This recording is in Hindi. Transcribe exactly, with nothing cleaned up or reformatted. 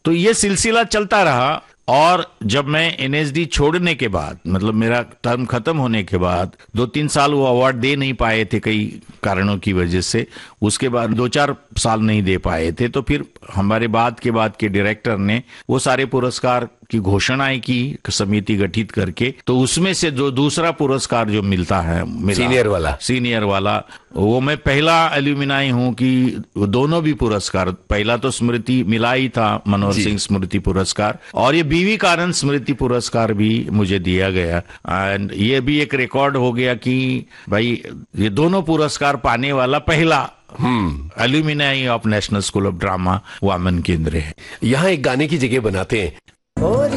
तो ये सिलसिला चलता रहा। और जब मैं एनएसडी छोड़ने के बाद, मतलब मेरा टर्म खत्म होने के बाद दो तीन साल वो अवार्ड दे नहीं पाए थे कई कारणों की वजह से, उसके बाद दो चार साल नहीं दे पाए थे, तो फिर हमारे बाद के बाद के डायरेक्टर ने वो सारे पुरस्कार की घोषणाएं की समिति गठित करके। तो उसमें से जो दूसरा पुरस्कार जो मिलता है, मिला, सीनियर वाला सीनियर वाला वो मैं पहला एल्यूमिनाई हूं कि दोनों भी पुरस्कार, पहला तो स्मृति मिला ही था, मनोहर सिंह स्मृति पुरस्कार, और ये बीवी कानन स्मृति पुरस्कार भी मुझे दिया गया। एंड ये भी एक रिकॉर्ड हो गया कि भाई ये दोनों पुरस्कार पाने वाला पहला alumni of national school of drama Vaman केंद्र है। यहाँ एक गाने की जगह बनाते हैं।